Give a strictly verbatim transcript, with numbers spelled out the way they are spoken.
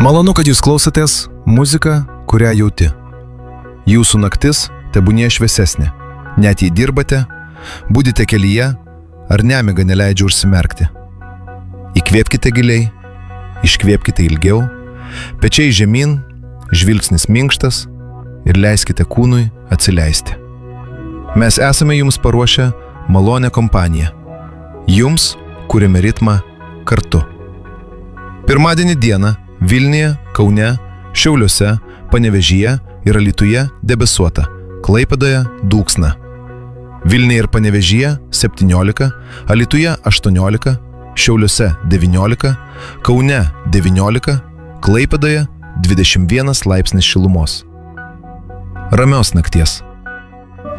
Malonu, kad jūs klausotės muziką, kurią jauti. Jūsų naktis tebūnie šviesesnė. Net jei dirbate, budite kelyje ar nemiga neleidžia užsimerkti. Įkvėpkite giliai, iškvėpkite ilgiau, pečiai žemyn, žvilgsnis minkštas ir leiskite kūnui atsileisti. Mes esame jums paruošę malonę kompaniją. Jums kuriame ritmą kartu. Pirmadienį dieną Vilniuje, Kaune, Šiauliuose, Panevėžyje ir Alytuje debesuota, Klaipėdoje dūksna. Vilniuje ir Panevėžyje septyniolika, Alytuje aštuoniolika, Šiauliuose devyniolika, Kaune devyniolika, Klaipėdoje dvidešimt vienas laipsnis šilumos. Ramios nakties.